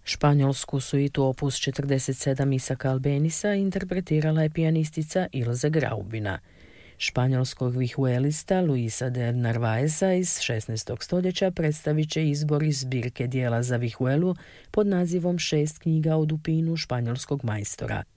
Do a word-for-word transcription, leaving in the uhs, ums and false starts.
Španjolsku suitu opus četrdeset sedam Isaka Albenisa interpretirala je pijanistica Ilze Graubina. Španjolskog vihuelista Luisa de Narvaeza iz šesnaestog stoljeća predstavit će izbor iz zbirke dijela za vihuelu pod nazivom Šest knjiga o dupinu španjolskog majstora.